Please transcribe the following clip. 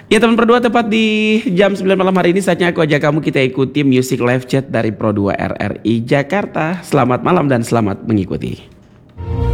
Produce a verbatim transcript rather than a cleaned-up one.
Ya teman Pro dua, tepat di jam sembilan malam hari ini saatnya aku ajak kamu kita ikuti Music Live Chat dari Pro dua R R I Jakarta. Selamat malam dan selamat mengikuti.